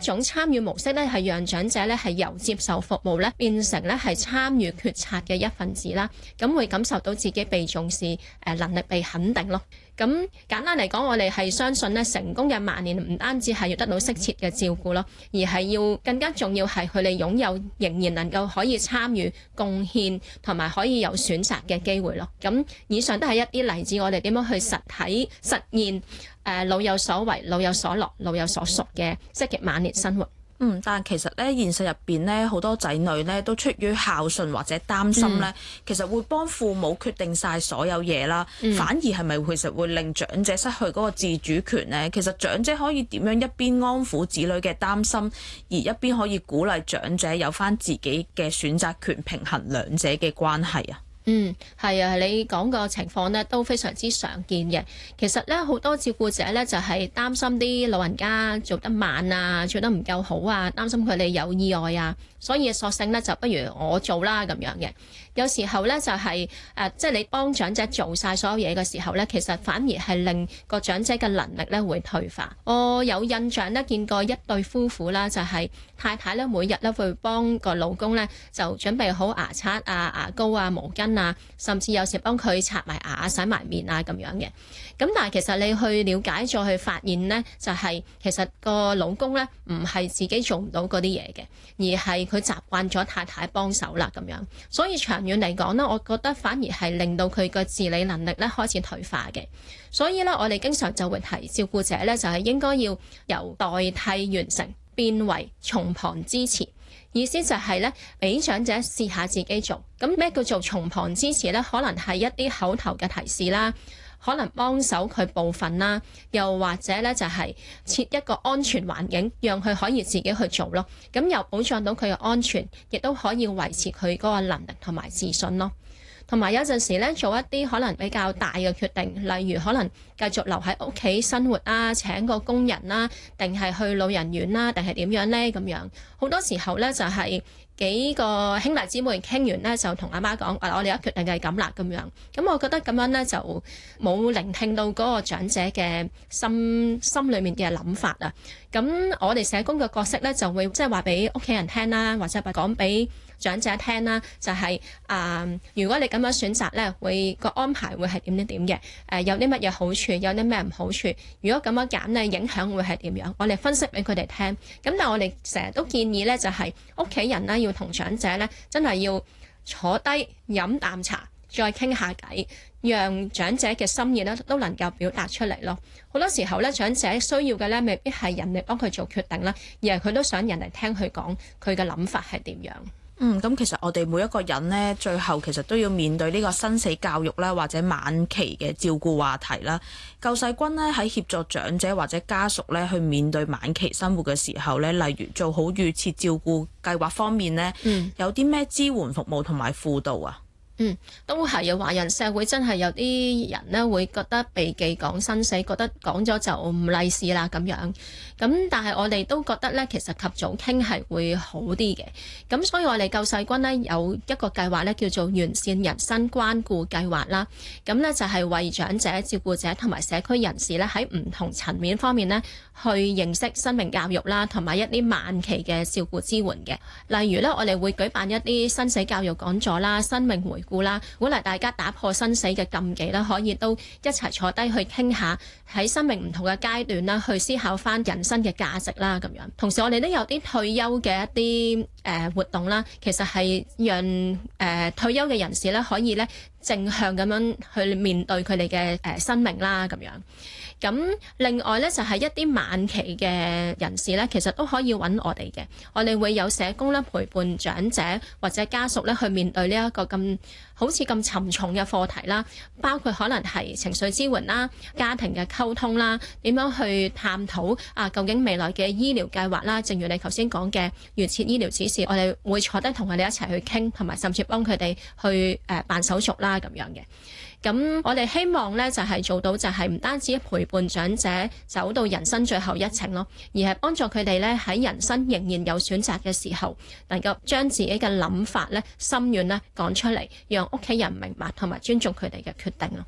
種參與模式咧，係讓長者咧係由接受服務咧變成咧係參與決策嘅一份子啦，咁會感受到自己被重視，能力被肯定咯。咁簡單嚟講，我哋係相信咧，成功嘅晚年唔單止係要得到適切嘅照顧咯，而係要更加重要係佢哋擁有仍然能夠可以參與、貢獻同埋可以有選擇嘅機會咯。咁以上都係一啲例子，我哋點樣去實現老有所為、老有所樂、老有所屬嘅積極晚年生活。 但係其實咧，現實入邊咧，好多仔女咧都出於孝順或者擔心咧，其實會幫父母決定晒所有嘢啦，反而係咪其實會令長者失去嗰個自主權呢？其實長者可以點樣一邊安撫子女嘅擔心，而一邊可以鼓勵長者有返自己嘅選擇權，平衡兩者嘅關係啊？ 係啊，你講個情況呢都非常之常見嘅。其實呢，好多照顧者呢就係擔心啲老人家做得慢啊，做得唔夠好啊，擔心佢哋有意外啊，所以索性呢就不如我做啦咁樣嘅。有時候呢，就係即係你幫長者做晒所有嘢嘅時候呢，其實反而係令個長者嘅能力呢會退化。我有印象呢，見過一對夫婦啦，就係太太呢每日呢會幫個老公呢就準備好牙刷啊、牙膏啊、毛巾啊，甚至有時幫佢刷埋牙、洗埋面啊咁樣嘅。咁但係其實你去了解咗去發現呢，就係其實個老公呢唔係自己做唔到嗰啲嘢嘅，而係佢習慣咗太太幫手啦咁樣。所以長遠嚟講呢，我覺得反而係令到佢個自理能力呢開始退化嘅。所以呢，我哋經常就會提照顧者呢，就係應該要由代替完成變為從旁支持。意思就係咧，俾長者試下自己做。咁咩叫做從旁支持呢？可能係一啲口頭嘅提示啦，可能幫手佢部分啦，又或者咧就係設一個安全環境，讓佢可以自己去做咯。咁又保障到佢嘅安全，亦都可以維持佢嗰個能力同埋自信咯。同埋有陣時咧，做一啲可能比較大嘅決定，例如可能繼續留喺屋企生活啊，請個工人啦，定係去老人院啦，定係點樣呢？咁樣好多時候咧就係幾個兄弟姊妹傾完咧，就同阿媽講：我哋而家決定係咁啦，咁樣。咁我覺得咁樣咧就冇聆聽到嗰個長者嘅心裏面嘅諗法啊。咁我哋社工嘅角色咧就會即係話俾屋企人聽啦，或者係講俾長者聽啦，就係如果你咁樣選擇咧，會個安排會係點嘅？有啲乜嘢好處，有啲咩唔好處？如果咁樣揀咧，影響會係點樣？我哋分析俾佢哋聽。咁但係我哋成日都建議咧，就係屋企人咧要同長者咧真係要坐低飲啖茶，再傾下偈，讓長者嘅心意咧都能夠表達出嚟咯。好多時候咧，長者需要嘅咧未必係人哋幫佢做決定啦，而係佢都想人哋聽佢講佢嘅諗法係點樣。 咁其實我哋每一個人呢，最後其實都要面對呢個生死教育啦，或者晚期嘅照顧話題啦。救世軍呢，喺協助長者或者家屬呢去面對晚期生活嘅時候呢，例如做好預設照顧計劃方面呢，有啲咩支援服務同埋輔導啊？ 都係啊！華人社會真係有啲人呢會覺得避忌講生死，覺得講咗就唔利是啦咁樣。咁但係我哋都覺得呢，其實及早傾係會好啲嘅。咁所以我哋救世軍呢有一個計劃呢，叫做完善人生關顧計劃啦。咁呢就係為長者、照顧者同埋社區人士呢喺唔同層面方面呢去認識生命教育啦，同埋一啲晚期嘅照顧支援嘅。例如呢，我哋會舉辦一啲生死教育講座啦、生命回顧啦，鼓勵大家打破生死嘅禁忌啦，可以都一齊坐低去傾下喺生命唔同嘅階段啦，去思考翻人生嘅價值啦咁樣。同時我哋都有啲退休嘅一啲活動啦，其實係讓退休嘅人士咧可以咧正向咁樣去面對佢哋嘅生命啦咁樣。咁另外咧就係一啲晚期嘅人士咧，其實都可以揾我哋嘅。我哋會有社工咧陪伴長者或者家屬咧去面對呢一個咁好似咁沉重嘅課題啦，包括可能係情緒支援啦、家庭嘅溝通啦，點樣去探討究竟未來嘅醫療計劃啦。正如你頭先講嘅預設醫療指示，我哋會坐低同佢哋一齊去傾，同埋甚至幫佢哋去辦手續啦咁樣嘅。咁我哋希望咧就係做到就係唔單止陪伴長者走到人生最後一程咯，而係幫助佢哋咧喺人生仍然有選擇嘅時候，能夠將自己嘅諗法咧、心願咧講出嚟，讓屋企人明白同埋尊重佢哋嘅決定咯。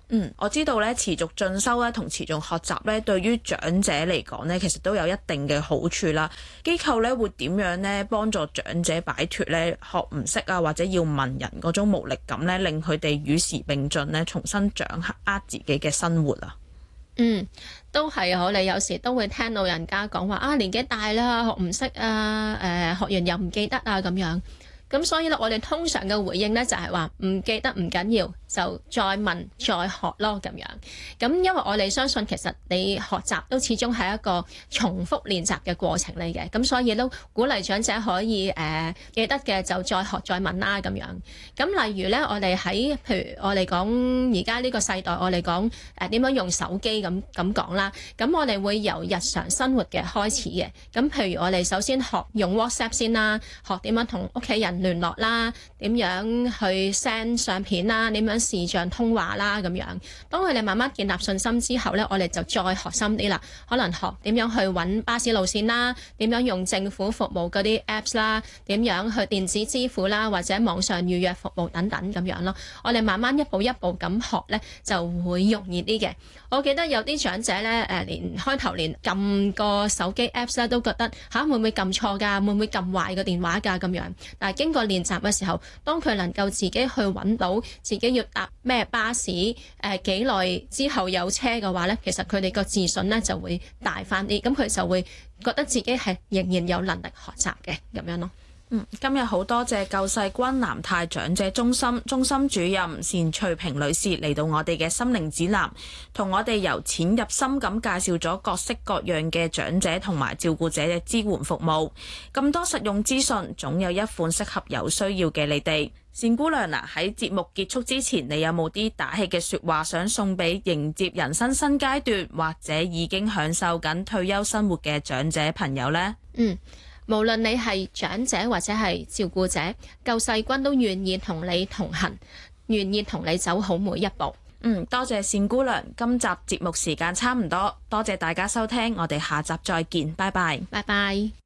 我知道咧，持續進修咧同持續學習咧，對於長者嚟講咧，其實都有一定嘅好處啦。機構咧會點樣咧幫助長者擺脫咧學唔識啊，或者要問人嗰種無力感咧，令佢哋與時並進咧，重新掌握自己嘅生活啊？ 都係我哋有時都會聽老人家講話啊，年紀大啦，學唔識啊，學完又唔記得啊咁樣。咁所以咧，我哋通常嘅回應咧就係話唔記得唔緊要，就再問再學咯咁樣。咁因為我哋相信其實你學習都始終係一個重複練習嘅過程嚟嘅，咁所以都鼓勵長者可以記得嘅就再學再問啦咁樣。咁例如咧，我哋喺譬如我哋講而家呢個世代，我哋講點樣用手機咁講啦。咁我哋會由日常生活嘅開始嘅。咁譬如我哋首先學用 WhatsApp 先啦，學點樣同屋企人聯絡啦，點樣去 send 相片啦，點樣視像通話啦咁樣。當佢哋慢慢建立信心之後呢，我哋就再學深啲啦，可能學點樣去揾巴士路線啦，點樣用政府服務嗰啲 apps 啦，點樣去電子支付啦，或者網上預約服務等等咁樣咯。我哋慢慢一步一步咁學呢，就會容易啲嘅。我記得有啲長者呢，連開頭連撳個手機 apps 咧都覺得會唔會撳錯㗎，會唔會撳壞個電話㗎咁樣。但係經過練習嘅時候，當佢能夠自己去揾到自己要搭咩巴士，幾耐之後有車嘅話呢，其實佢哋個自信呢就會大翻啲，咁佢就會覺得自己係仍然有能力學習嘅咁樣咯。 今日好多謝救世軍南泰長者中心主任單翠萍女士嚟到我哋嘅心靈指南，同我哋由淺入深咁介紹咗各式各樣嘅長者同埋照顧者嘅支援服務。咁多實用資訊，總有一款適合有需要嘅你哋。單姑娘啊，喺節目結束之前，你有冇啲打氣嘅說話想送俾迎接人生新階段或者已經享受緊退休生活嘅長者朋友呢？ 無論你係長者或者係照顧者，救世軍都願意同你同行，願意同你走好每一步。 多謝單姑娘，今集節目時間差唔多，多謝大家收聽，我哋下集再見，拜拜。 拜拜。